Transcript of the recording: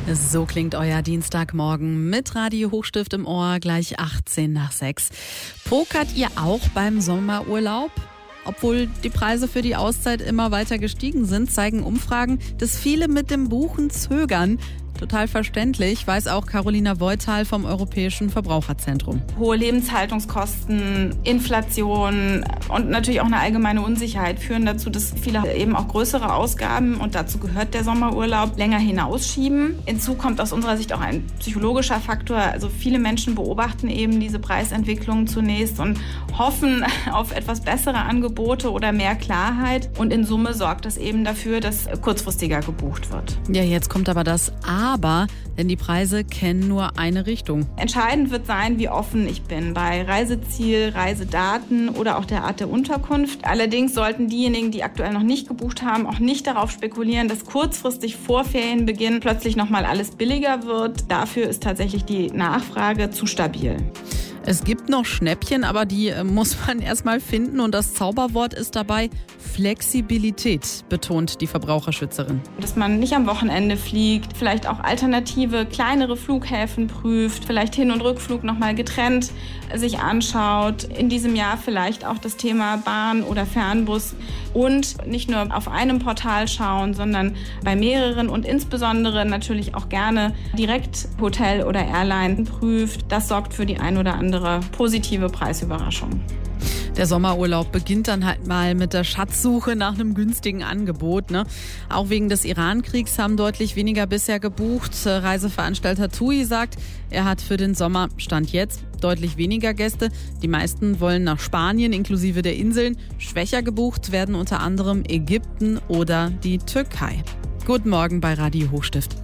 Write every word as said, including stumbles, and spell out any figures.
So klingt euer Dienstagmorgen mit Radio Hochstift im Ohr, gleich achtzehn nach sechs. Pokert ihr auch beim Sommerurlaub? Obwohl die Preise für die Auszeit immer weiter gestiegen sind, zeigen Umfragen, dass viele mit dem Buchen zögern. Total verständlich, weiß auch Carolina Voital vom Europäischen Verbraucherzentrum. Hohe Lebenshaltungskosten, Inflation und natürlich auch eine allgemeine Unsicherheit führen dazu, dass viele eben auch größere Ausgaben, und dazu gehört der Sommerurlaub, länger hinausschieben. Hinzu kommt aus unserer Sicht auch ein psychologischer Faktor. Also viele Menschen beobachten eben diese Preisentwicklung zunächst und hoffen auf etwas bessere Angebote oder mehr Klarheit. Und in Summe sorgt das eben dafür, dass kurzfristiger gebucht wird. Ja, jetzt kommt aber das Aber, denn die Preise kennen nur eine Richtung. Entscheidend wird sein, wie offen ich bin bei Reiseziel, Reisedaten oder auch der Art der Unterkunft. Allerdings sollten diejenigen, die aktuell noch nicht gebucht haben, auch nicht darauf spekulieren, dass kurzfristig vor Ferienbeginn plötzlich nochmal alles billiger wird. Dafür ist tatsächlich die Nachfrage zu stabil. Es gibt noch Schnäppchen, aber die äh, muss man erstmal finden. Und das Zauberwort ist dabei Flexibilität, betont die Verbraucherschützerin. Dass man nicht am Wochenende fliegt, vielleicht auch alternative, kleinere Flughäfen prüft, vielleicht Hin- und Rückflug nochmal getrennt sich anschaut. In diesem Jahr vielleicht auch das Thema Bahn oder Fernbus. Und nicht nur auf einem Portal schauen, sondern bei mehreren und insbesondere natürlich auch gerne direkt Hotel oder Airline prüft. Das sorgt für die ein oder andere positive Preisüberraschung. Der Sommerurlaub beginnt dann halt mal mit der Schatzsuche nach einem günstigen Angebot. Ne? Auch wegen des Iran-Kriegs haben deutlich weniger bisher gebucht. Reiseveranstalter TUI sagt, er hat für den Sommer, Stand jetzt, deutlich weniger Gäste. Die meisten wollen nach Spanien inklusive der Inseln. Schwächer gebucht werden unter anderem Ägypten oder die Türkei. Guten Morgen bei Radio Hochstift.